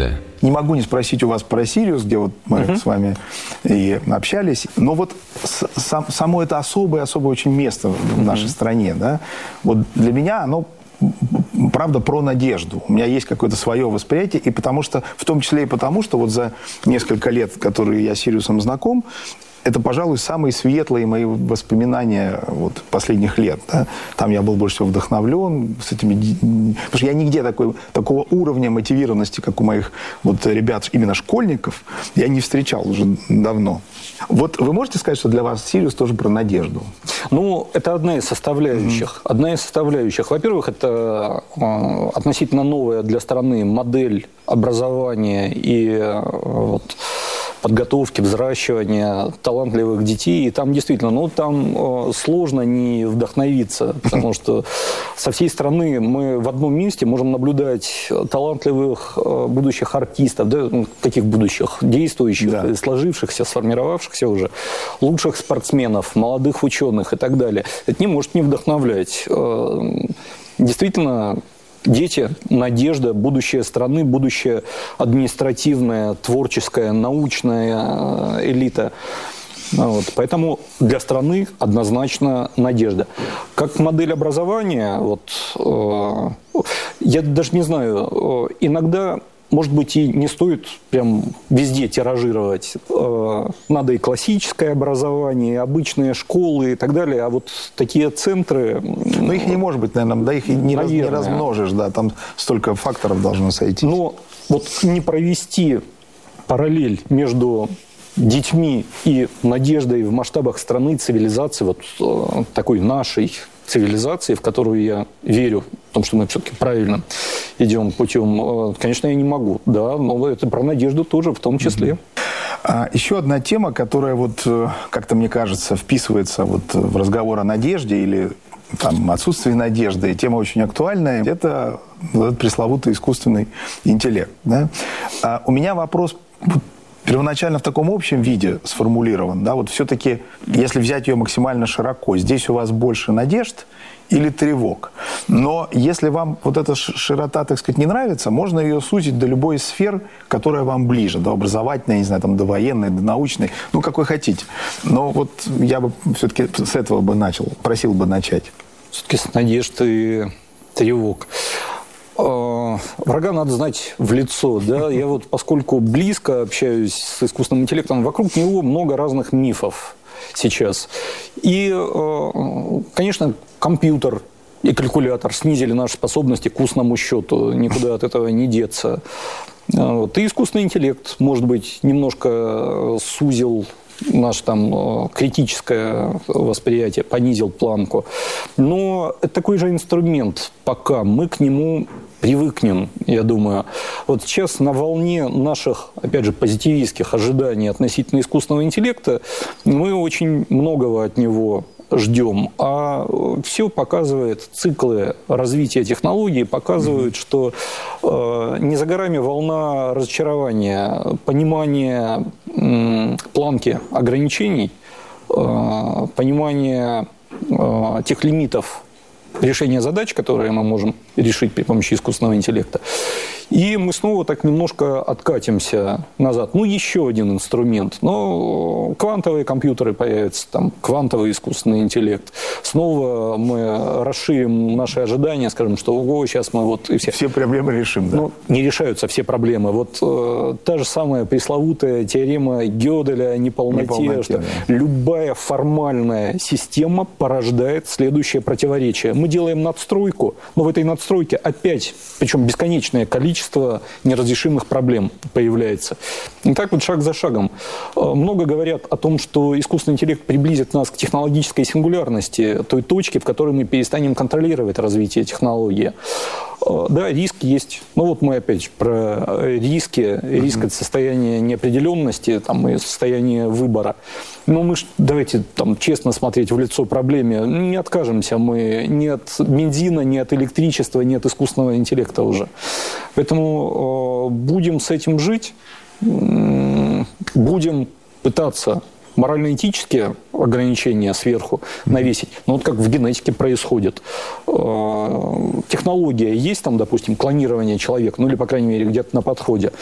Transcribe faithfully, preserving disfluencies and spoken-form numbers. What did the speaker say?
Правда. Не могу не спросить у вас про Сириус, где вот мы uh-huh. с вами и общались. Но вот сам, само это особое-особое очень место в uh-huh. нашей стране. Да? Вот для меня оно, правда, про надежду. У меня есть какое-то свое восприятие. И потому что, в том числе и потому, что вот за несколько лет, которые я с Сириусом знаком, это, пожалуй, самые светлые мои воспоминания вот, последних лет. Да? Там я был больше всего вдохновлен с этими... Потому что я нигде такой, такого уровня мотивированности, как у моих вот, ребят, именно школьников, я не встречал уже давно. Вот вы можете сказать, что для вас Сириус тоже про надежду? Ну, это одна из составляющих. Mm-hmm. Одна из составляющих. Во-первых, это э, относительно новая для страны модель образования и э, вот, подготовки, взращивания талантливых детей. И там действительно, ну, там э, сложно не вдохновиться, потому что со всей страны мы в одном месте можем наблюдать талантливых э, будущих артистов, да, ну, каких будущих, действующих, да. сложившихся, сформировавшихся уже, лучших спортсменов, молодых ученых и так далее. Это не может не вдохновлять. Э, действительно, дети, надежда, будущее страны, будущее административная, творческая, научная элита. Вот. Поэтому для страны однозначно надежда. Как модель образования, вот, э, я даже не знаю, э, иногда, может быть, и не стоит прям везде тиражировать. Э, надо и классическое образование, и обычные школы и так далее. А вот такие центры... Но их не может быть, наверное, да, их не, раз, не размножишь, да, там столько факторов должно сойти. Но вот не провести параллель между детьми и надеждой в масштабах страны, цивилизации, вот э, такой нашей цивилизации, в которую я верю, в том, что мы все-таки правильно идем путем, конечно, я не могу, да, но это про надежду тоже в том числе. А еще одна тема, которая вот как-то, мне кажется, вписывается вот в разговор о надежде или там, отсутствии надежды, тема очень актуальная, это вот пресловутый искусственный интеллект. Да? А у меня вопрос первоначально в таком общем виде сформулирован, да, вот все-таки, если взять ее максимально широко, здесь у вас больше надежд или тревог. Но если вам вот эта широта, так сказать, не нравится, можно ее сузить до любой из сфер, которая вам ближе, до образовательной, не знаю, там, до военной, до научной, ну, какой хотите. Но вот я бы все-таки с этого бы начал, просил бы начать. Все-таки с надежд и тревог. Врага надо знать в лицо, да, я вот, поскольку близко общаюсь с искусственным интеллектом, вокруг него много разных мифов сейчас. И, конечно, компьютер и калькулятор снизили наши способности к устному счету, никуда от этого не деться. Вот. И искусственный интеллект, может быть, немножко сузил наше там критическое восприятие, понизил планку. Но это такой же инструмент, пока мы к нему привыкнем, я думаю. Вот сейчас на волне наших, опять же, позитивистских ожиданий относительно искусственного интеллекта мы очень многого от него ждем. А все показывает, циклы развития технологий показывают, mm-hmm. что э, не за горами волна разочарования, понимание э, планки ограничений, э, понимание э, тех лимитов решения задач, которые мы можем решить при помощи искусственного интеллекта. И мы снова так немножко откатимся назад. Ну, еще один инструмент. Но квантовые компьютеры появятся, там, квантовый искусственный интеллект. Снова мы расширим наши ожидания, скажем, что ого, сейчас мы вот... И все. все проблемы решим, да? Ну, не решаются все проблемы. Вот э, та же самая пресловутая теорема Гёделя о неполноте, неполноте что да. любая формальная система порождает следующее противоречие. Мы делаем надстройку, но в этой надстройке опять, причем бесконечное количество неразрешимых проблем появляется. И так вот шаг за шагом. Много говорят о том, что искусственный интеллект приблизит нас к технологической сингулярности, той точке, в которой мы перестанем контролировать развитие технологии. Да, риск есть. Ну вот мы опять про риски. Риск mm-hmm. – это состояние неопределенности там, и состояние выбора. Но мы ж, давайте там, честно смотреть в лицо проблеме. Не откажемся мы ни от бензина, ни от электричества, ни от искусственного интеллекта уже. Поэтому э, будем с этим жить, э, будем пытаться морально-этические ограничения сверху навесить. Но вот как в генетике происходит. Технология есть там, допустим, клонирование человека, ну или, по крайней мере, где-то на подходе.